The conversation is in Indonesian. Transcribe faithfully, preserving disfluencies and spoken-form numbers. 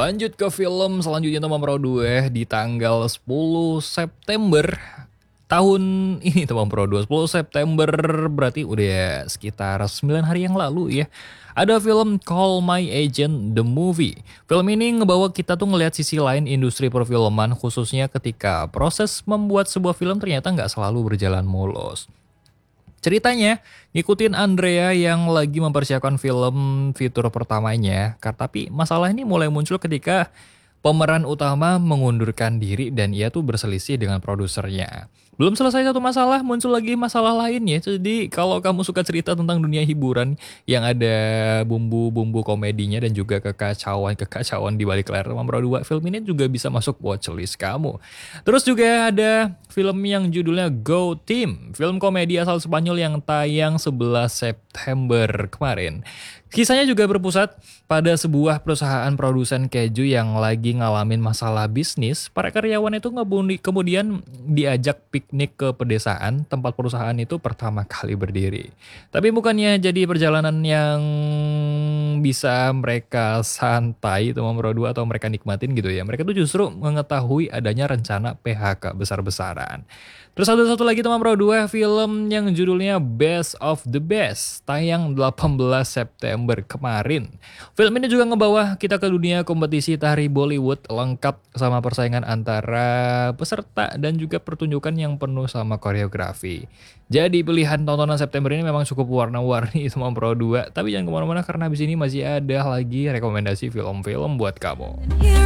Lanjut ke film selanjutnya teman Pro dua di tanggal sepuluh September tahun ini teman Pro dua. sepuluh September berarti udah sekitar sembilan hari yang lalu ya. Ada film Call My Agent The Movie. Film ini ngebawa kita tuh ngelihat sisi lain industri perfilman, khususnya ketika proses membuat sebuah film ternyata nggak selalu berjalan mulus. Ceritanya, ngikutin Andrea yang lagi mempersiapkan film fitur pertamanya, tapi masalah ini mulai muncul ketika pemeran utama mengundurkan diri dan ia tuh berselisih dengan produsernya. Belum selesai satu masalah, muncul lagi masalah lainnya. Jadi kalau kamu suka cerita tentang dunia hiburan yang ada bumbu-bumbu komedinya dan juga kekacauan-kekacauan di balik layar teman Pro dua, film ini juga bisa masuk watchlist kamu. Terus juga ada film yang judulnya Go Team, film komedi asal Spanyol yang tayang sebelas September kemarin. Kisahnya juga berpusat pada sebuah perusahaan produsen keju yang lagi ngalamin masalah bisnis. Para karyawan itu ngebundi, kemudian diajak piknik ke pedesaan tempat perusahaan itu pertama kali berdiri. Tapi bukannya jadi perjalanan yang bisa mereka santai teman Pro dua atau mereka nikmatin gitu ya. Mereka tuh justru mengetahui adanya rencana P H K besar-besaran. Terus ada satu lagi teman Pro dua, film yang judulnya Best of the Best, tayang delapan belas September kemarin. Film ini juga ngebawa kita ke dunia kompetisi tari Bollywood lengkap sama persaingan antara peserta dan juga pertunjukan yang penuh sama koreografi. Jadi pilihan tontonan September ini memang cukup warna-warni teman Pro dua, tapi jangan kemana-mana karena habis ini masih ada lagi rekomendasi film-film buat kamu.